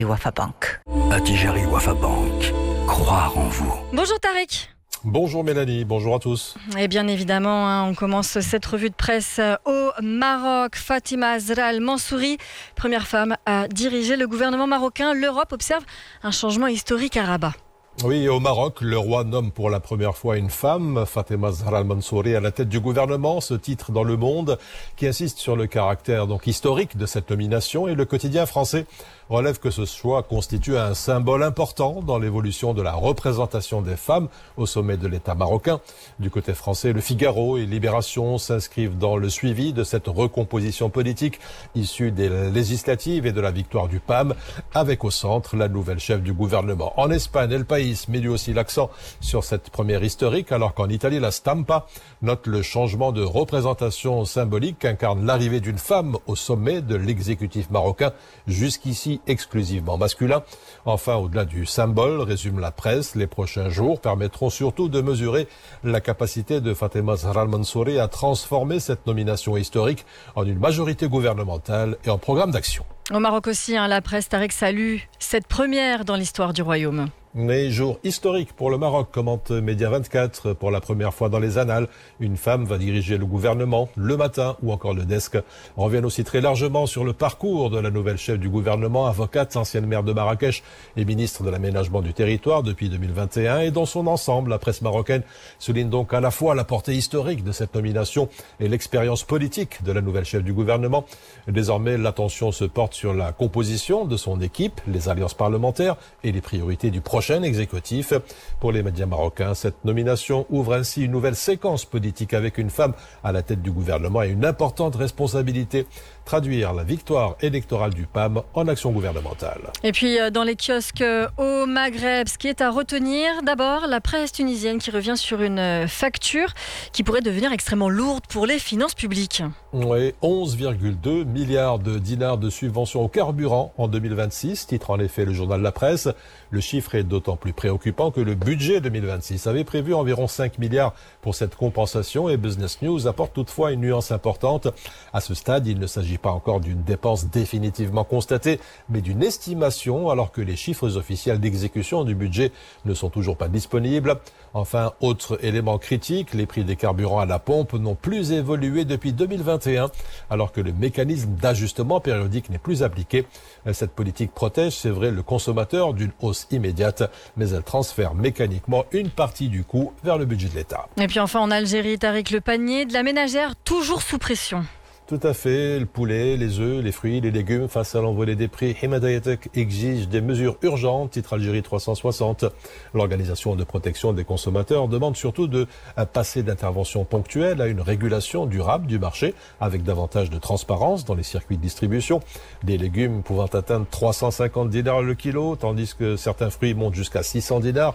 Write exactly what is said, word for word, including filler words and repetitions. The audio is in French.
Wafa Bank. Attijari Wafa Bank. Croire en vous. Bonjour Tariq. Bonjour Mélanie, bonjour à tous. Et bien évidemment, hein, on commence cette revue de presse au Maroc. Fatima Zahra Al Mansouri, première femme à diriger le gouvernement marocain. L'Europe observe un changement historique à Rabat. Oui, au Maroc, le roi nomme pour la première fois une femme, Fatima Zahra Al Mansouri, à la tête du gouvernement. Ce titre dans Le Monde qui insiste sur le caractère donc historique de cette nomination, et le quotidien français relève que ce choix constitue un symbole important dans l'évolution de la représentation des femmes au sommet de l'État marocain. Du côté français, Le Figaro et Libération s'inscrivent dans le suivi de cette recomposition politique issue des législatives et de la victoire du P A M, avec au centre la nouvelle chef du gouvernement. En Espagne, El País met lui aussi l'accent sur cette première historique, alors qu'en Italie, la Stampa note le changement de représentation symbolique qu'incarne l'arrivée d'une femme au sommet de l'exécutif marocain, jusqu'ici exclusivement masculin. Enfin, au-delà du symbole, résume la presse, les prochains jours permettront surtout de mesurer la capacité de Fatima Zahra Al Mansouri à transformer cette nomination historique en une majorité gouvernementale et en programme d'action. Au Maroc aussi, hein, la presse Tariq salue cette première dans l'histoire du royaume. Mais jour historique pour le Maroc, commente Média vingt-quatre. Pour la première fois dans les annales, une femme va diriger le gouvernement. Le Matin ou encore Le Desk reviennent aussi très largement sur le parcours de la nouvelle chef du gouvernement, avocate, ancienne maire de Marrakech et ministre de l'aménagement du territoire depuis deux mille vingt et un. Et dans son ensemble, la presse marocaine souligne donc à la fois la portée historique de cette nomination et l'expérience politique de la nouvelle chef du gouvernement. Désormais, l'attention se porte sur la composition de son équipe, les alliances parlementaires et les priorités du projet prochain exécutif. Pour les médias marocains, cette nomination ouvre ainsi une nouvelle séquence politique avec une femme à la tête du gouvernement et une importante responsabilité: traduire la victoire électorale du P A M en action gouvernementale. Et puis dans les kiosques au Maghreb, ce qui est à retenir, d'abord la presse tunisienne qui revient sur une facture qui pourrait devenir extrêmement lourde pour les finances publiques. Oui, onze virgule deux milliards de dinars de subventions au carburant en deux mille vingt-six, titre en effet le journal La Presse. Le chiffre est d'autant plus préoccupant que le budget deux mille vingt-six avait prévu environ cinq milliards pour cette compensation, et Business News apporte toutefois une nuance importante. À ce stade, il ne s'agit pas encore d'une dépense définitivement constatée, mais d'une estimation, alors que les chiffres officiels d'exécution du budget ne sont toujours pas disponibles. Enfin, autre élément critique, les prix des carburants à la pompe n'ont plus évolué depuis deux mille vingt et un, alors que le mécanisme d'ajustement périodique n'est plus appliqué. Cette politique protège, c'est vrai, le consommateur d'une hausse immédiate, mais elle transfère mécaniquement une partie du coût vers le budget de l'État. Et puis enfin en Algérie, Tariq, le panier de la ménagère toujours sous pression. Tout à fait, le poulet, les œufs, les fruits, les légumes face à l'envolée des prix. Himadayatek exige des mesures urgentes, titre Algérie trois cent soixante. L'organisation de protection des consommateurs demande surtout de passer d'interventions ponctuelles à une régulation durable du marché avec davantage de transparence dans les circuits de distribution. Des légumes pouvant atteindre trois cent cinquante dinars le kilo, tandis que certains fruits montent jusqu'à six cents dinars.